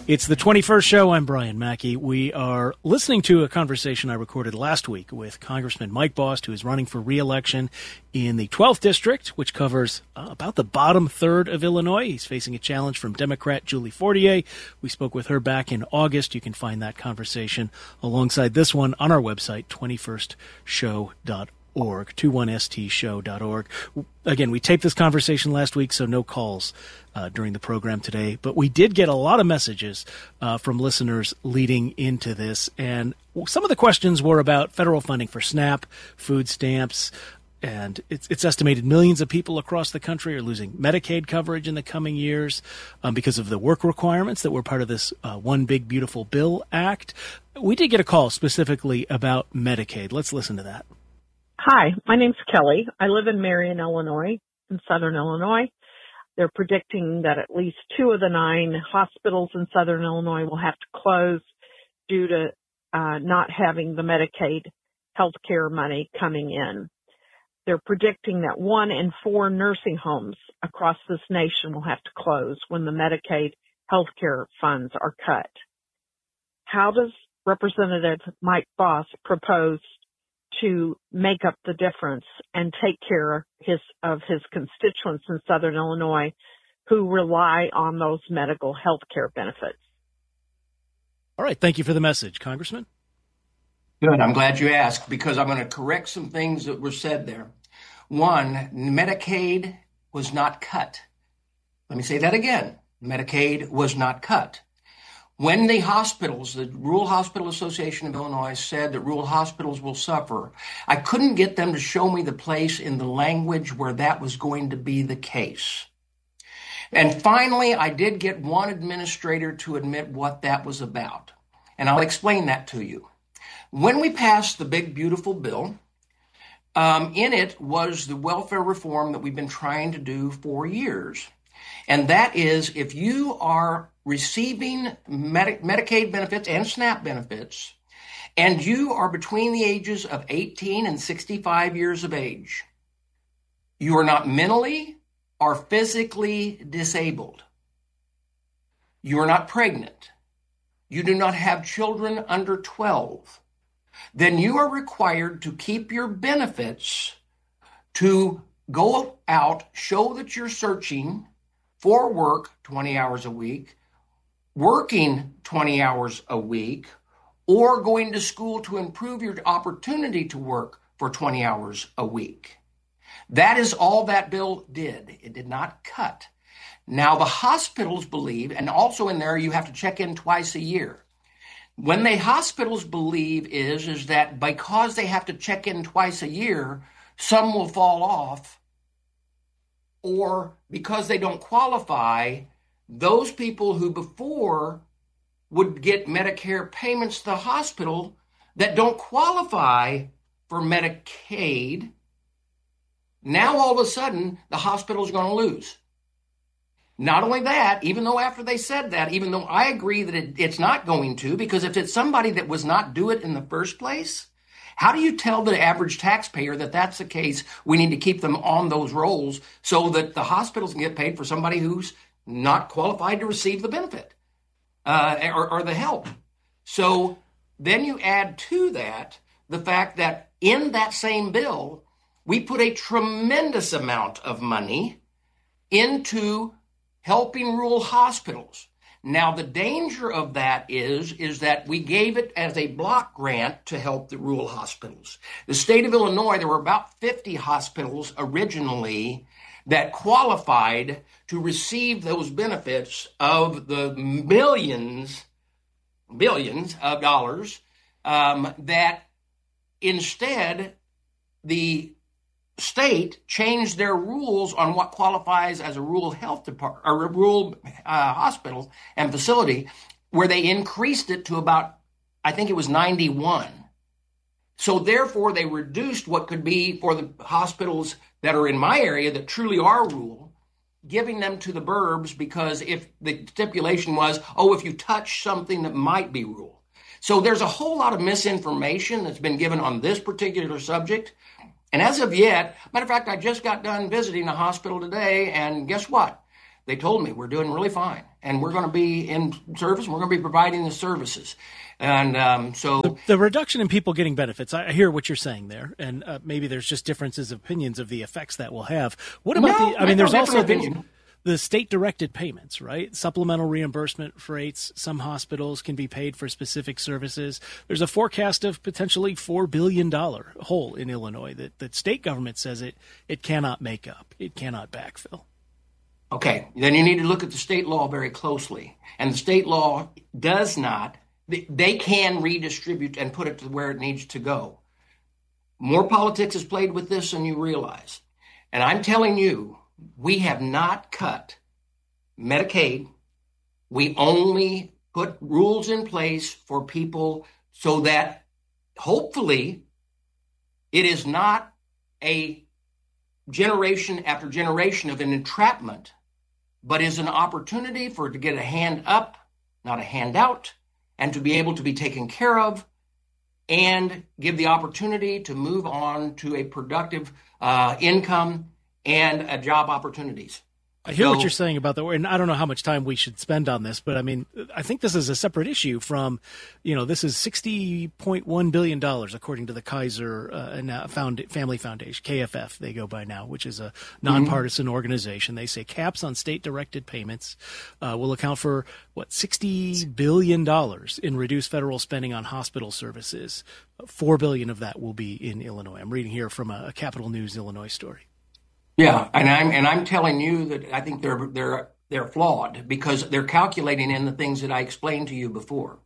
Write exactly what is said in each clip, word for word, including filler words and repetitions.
It's the twenty-first show. I'm Brian Mackey. We are listening to a conversation I recorded last week with Congressman Mike Bost, who is running for re-election in the twelfth District, which covers uh, about the bottom third of Illinois. He's facing a challenge from Democrat Julie Fortier. We spoke with her back in August. You can find that conversation alongside this one on our website, twenty-first show dot org, twenty-one s t show dot org. Again, we taped this conversation last week, so no calls uh, during the program today. But we did get a lot of messages uh, from listeners leading into this. And some of the questions were about federal funding for SNAP, food stamps, and it's, it's estimated millions of people across the country are losing Medicaid coverage in the coming years um, because of the work requirements that were part of this uh, One Big Beautiful Bill Act. We did get a call specifically about Medicaid. Let's listen to that. Hi, my name's Kelly. I live in Marion, Illinois, in southern Illinois. They're predicting that at least two of the nine hospitals in southern Illinois will have to close due to uh, not having the Medicaid health care money coming in. They're predicting that one in four nursing homes across this nation will have to close when the Medicaid health care funds are cut. How does Representative Mike Bost propose to make up the difference and take care his, of his constituents in southern Illinois who rely on those medical health care benefits? All right. Thank you for the message, Congressman. Good. I'm glad you asked, because I'm going to correct some things that were said there. One, Medicaid was not cut. Let me say that again. Medicaid was not cut. When the hospitals, the Rural Hospital Association of Illinois said that rural hospitals will suffer, I couldn't get them to show me the place in the language where that was going to be the case. And finally, I did get one administrator to admit what that was about. And I'll explain that to you. When we passed the Big Beautiful Bill, um, in it was the welfare reform that we've been trying to do for years. And that is, if you are receiving Medi- Medicaid benefits and SNAP benefits, and you are between the ages of eighteen and sixty-five years of age, you are not mentally or physically disabled. You are not pregnant. You do not have children under twelve. Then you are required to keep your benefits to go out, show that you're searching for work twenty hours a week, working twenty hours a week, or going to school to improve your opportunity to work for twenty hours a week. That is all that bill did. It did not cut. Now, the hospitals believe, and also in there you have to check in twice a year. When the hospitals believe is, is that because they have to check in twice a year, some will fall off, or because they don't qualify, those people who before would get Medicare payments to the hospital that don't qualify for Medicaid, now all of a sudden the hospital is going to lose. Not only that, even though after they said that, even though I agree that it, it's not going to, because if it's somebody that was not do it in the first place, how do you tell the average taxpayer that that's the case? We need to keep them on those rolls so that the hospitals can get paid for somebody who's not qualified to receive the benefit uh, or, or the help. So then you add to that the fact that in that same bill, we put a tremendous amount of money into helping rural hospitals. Now, the danger of that is, is that we gave it as a block grant to help the rural hospitals. The state of Illinois, there were about fifty hospitals originally that qualified to receive those benefits of the millions, billions of dollars um, that instead the state changed their rules on what qualifies as a rural health department or a rural uh, hospital and facility, where they increased it to about, I think it was ninety-one. So therefore, they reduced what could be for the hospitals that are in my area that truly are rural, giving them to the burbs, because if the stipulation was, oh, if you touch something that might be rural. So there's a whole lot of misinformation that's been given on this particular subject. And as of yet, matter of fact, I just got done visiting a hospital today, and guess what? They told me we're doing really fine. and we're going to be in service, and we're going to be providing the services. And um, so the, the reduction in people getting benefits, I hear what you're saying there, and uh, maybe there's just differences of opinions of the effects that will have. What about no, the, I mean, there's no also the, the state-directed payments, right? Supplemental reimbursement for rates. Some hospitals can be paid for specific services. There's a forecast of potentially four billion dollars hole in Illinois that, that state government says it, it cannot make up. It cannot backfill. Okay, then you need to look at the state law very closely. And the state law does not, they can redistribute and put it to where it needs to go. More politics is played with this than you realize. And I'm telling you, we have not cut Medicaid. We only put rules in place for people so that hopefully it is not a generation after generation of an entrapment, but is an opportunity for it to get a hand up, not a handout, and to be able to be taken care of and give the opportunity to move on to a productive uh, income and uh, job opportunities. I hear so, what you're saying about the, and I don't know how much time we should spend on this, but I mean, I think this is a separate issue from, you know, this is sixty point one billion dollars according to the Kaiser uh, Found, Family Foundation, K F F they go by now, which is a nonpartisan mm-hmm. organization. They say caps on state-directed payments uh, will account for, what, sixty billion dollars in reduced federal spending on hospital services. four billion dollars of that will be in Illinois. I'm reading here from a, a Capital News Illinois story. Yeah, and I'm and I'm telling you that I think they're they're they're flawed because they're calculating in the things that I explained to you before,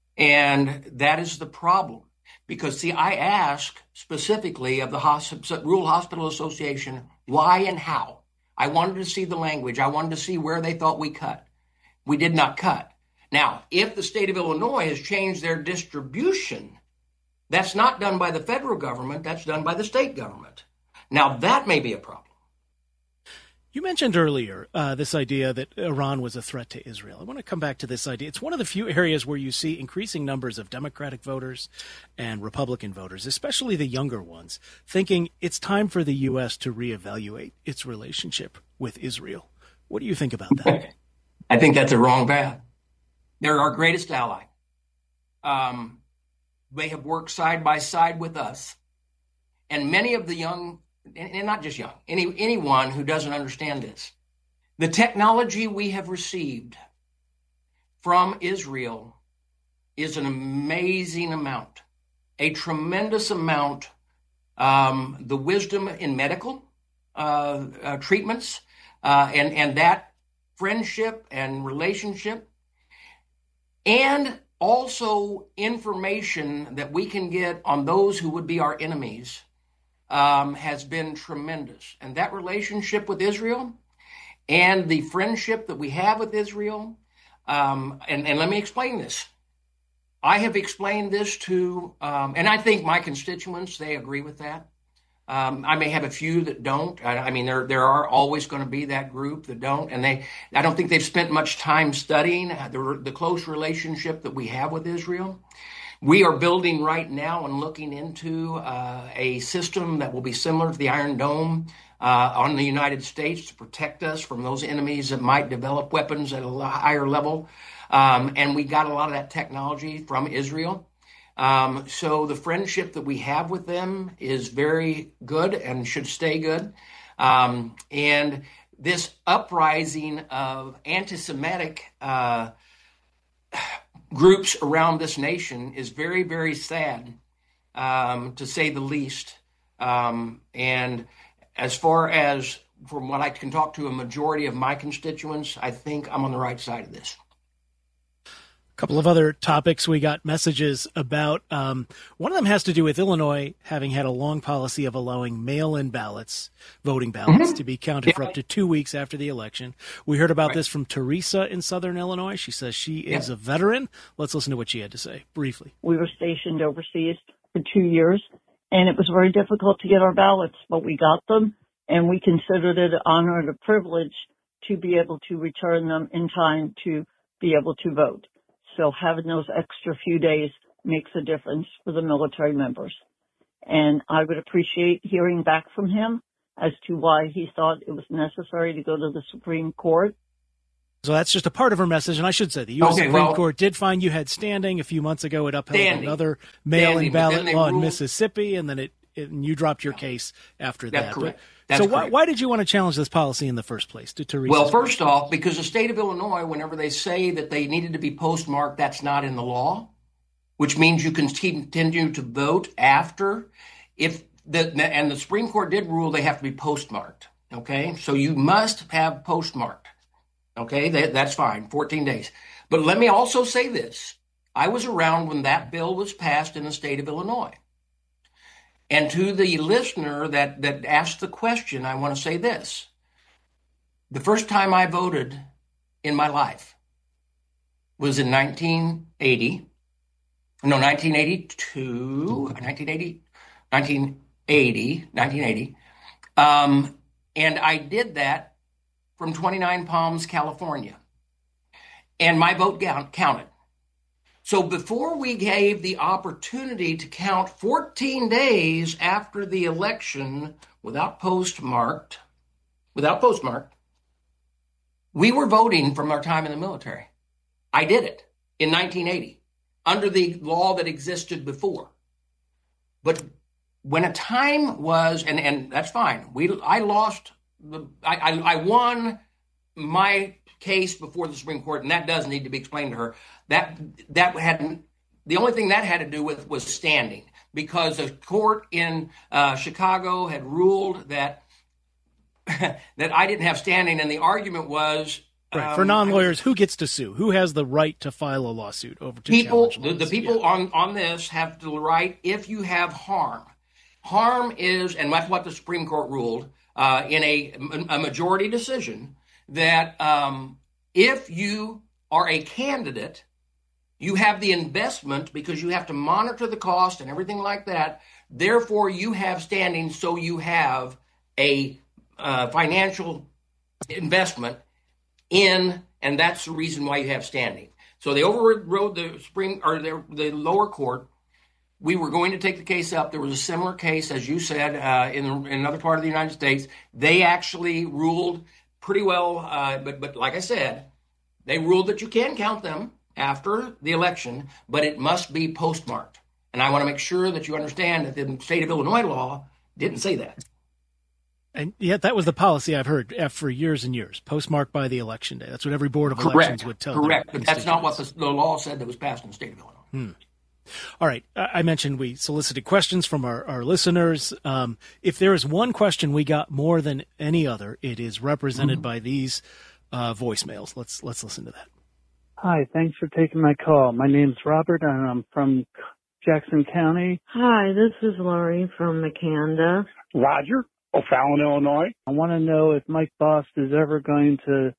and that is the problem. Because see, I asked specifically of the Hosp- Rural Hospital Association why and how. I wanted to see the language. I wanted to see where they thought we cut. We did not cut. Now, if the state of Illinois has changed their distribution, that's not done by the federal government. That's done by the state government. Now, that may be a problem. You mentioned earlier uh, this idea that Iran was a threat to Israel. I want to come back to this idea. It's one of the few areas where you see increasing numbers of Democratic voters and Republican voters, especially the younger ones, thinking it's time for the U S to reevaluate its relationship with Israel. What do you think about that? I think that's a wrong path. They're our greatest ally. Um, they have worked side by side with us. And many of the young and not just young, any anyone who doesn't understand this. The technology we have received from Israel is an amazing amount, a tremendous amount. Um, the wisdom in medical uh, uh, treatments uh, and, and that friendship and relationship, and also information that we can get on those who would be our enemies. Um, has been tremendous. And that relationship with Israel and the friendship that we have with Israel, um, and, and let me explain this. I have explained this to, um, and I think my constituents, they agree with that. Um, I may have a few that don't. I, I mean, there there are always going to be that group that don't, and they. I don't think they've spent much time studying the, the close relationship that we have with Israel. We are building right now and looking into uh, a system that will be similar to the Iron Dome uh, on the United States to protect us from those enemies that might develop weapons at a higher level. Um, and we got a lot of that technology from Israel. Um, so the friendship that we have with them is very good and should stay good. Um, and this uprising of anti-Semitic uh groups around this nation is very, very sad, um, to say the least. Um, and as far as from what I can talk to a majority of my constituents, I think I'm on the right side of this. A couple of other topics we got messages about. Um, one of them has to do with Illinois having had a long policy of allowing mail-in ballots, voting ballots, mm-hmm. to be counted yeah. for up to two weeks after the election. We heard about right. this from Teresa in Southern Illinois. She says she is yeah. a veteran. Let's listen to what she had to say briefly. We were stationed overseas for two years, and it was very difficult to get our ballots, but we got them, and we considered it an honor and a privilege to be able to return them in time to be able to vote. So having those extra few days makes a difference for the military members. And I would appreciate hearing back from him as to why he thought it was necessary to go to the Supreme Court So that's just a part of her message. And I should say the U S Okay, Supreme well, Court did find you had standing. A few months ago, it upheld standing. another mail-in Standing, but ballot then they law in ruled- Mississippi, and then it, it and you dropped your case after That's that. correct. But- That's so why, correct. why did you want to challenge this policy in the first place, to Teresa's Well, question? first off, because the state of Illinois, whenever they say that they needed to be postmarked, that's not in the law, which means you can continue to vote after. If the and the Supreme Court did rule they have to be postmarked. Okay, so you must have postmarked. Okay, that, that's fine, fourteen days. But let me also say this. I was around when that bill was passed in the state of Illinois. And to the listener that, that asked the question, I want to say this. The first time I voted in my life was in nineteen eighty. No, nineteen eighty-two, nineteen eighty, nineteen eighty, nineteen eighty. Um, and I did that from twenty-nine Palms, California. And my vote counted. So before we gave the opportunity to count fourteen days after the election without postmarked, without postmarked, we were voting from our time in the military. I did it in nineteen eighty under the law that existed before. But when a time was, and, and that's fine, we I lost, the I, I, I won my case before the Supreme Court, and that does need to be explained to her. That that had the only thing that had to do with was standing, because a court in uh, Chicago had ruled that that I didn't have standing, and the argument was Right. um, For non-lawyers, who gets to sue? Who has the right to file a lawsuit over to people. challenge The, the laws? people Yeah. on on this have the right if you have harm. Harm is, and that's what the Supreme Court ruled uh, in a, a majority decision, that um, if you are a candidate, you have the investment because you have to monitor the cost and everything like that. Therefore, you have standing, so you have a uh, financial investment in, and that's the reason why you have standing. So they overrode the Supreme or the, the lower court. We were going to take the case up. There was a similar case, as you said, uh, in, in another part of the United States. They actually ruled pretty well, uh, but but like I said, they ruled that you can count them after the election, but it must be postmarked. And I want to make sure that you understand that the state of Illinois law didn't say that. And yet that was the policy I've heard for years and years, postmarked by the election day. That's what every board of Correct. elections would tell. Correct, their but that's not what constituents. the, the law said that was passed in the state of Illinois. Hmm. All right. I mentioned we solicited questions from our, our listeners. Um, if there is one question we got more than any other, it is represented mm-hmm. by these uh, voicemails. Let's let's listen to that. Hi, thanks for taking my call. My name's Robert, and I'm from Jackson County. Hi, this is Lori from Makanda. Roger, O'Fallon, Illinois. I want to know if Mike Bost is ever going to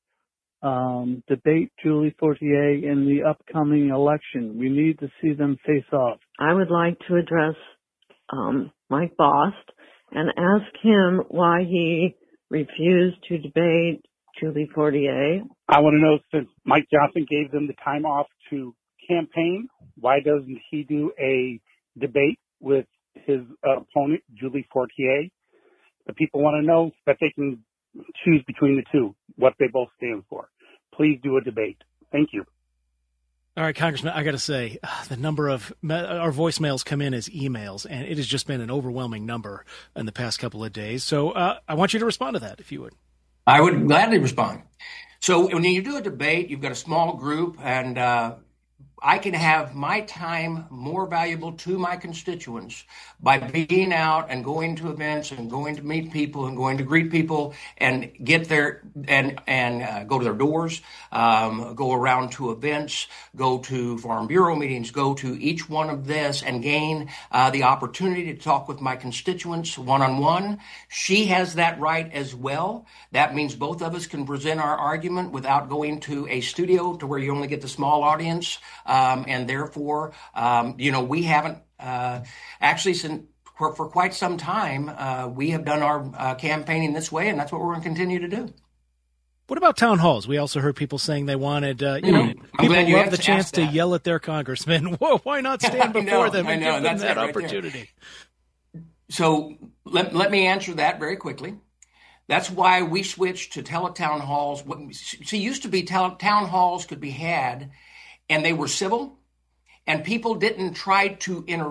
um, debate Julie Fortier in the upcoming election. We need to see them face off. I would like to address um, Mike Bost and ask him why he refused to debate Julie Fortier. I want to know, since Mike Johnson gave them the time off to campaign, why doesn't he do a debate with his uh, opponent, Julie Fortier? The people want to know that they can choose between the two, what they both stand for. Please do a debate. Thank you. All right, Congressman, I got to say, the number of our voicemails come in as emails, and it has just been an overwhelming number in the past couple of days. So uh, I want you to respond to that, if you would. I would gladly respond. So when you do a debate, you've got a small group, and uh, I can have my time more valuable to my constituents by being out and going to events and going to meet people and going to greet people and get there and and uh, go to their doors, um, go around to events, go to Farm Bureau meetings, go to each one of this and gain uh, the opportunity to talk with my constituents one-on-one. She has that right as well. That means both of us can present our argument without going to a studio to where you only get the small audience. Um, and therefore, um, you know, we haven't uh, actually since for, for quite some time, uh, we have done our uh, campaigning this way, and that's what we're going to continue to do. What about town halls? We also heard people saying they wanted, uh, you know, mm-hmm. people you love the chance to that. yell at their congressmen. Whoa, why not stand before know, them and know, give them that right opportunity? There. So let, let me answer that very quickly. That's why we switched to teletown halls. See, used to be tele- town halls could be had, and they were civil, and people didn't try to interrupt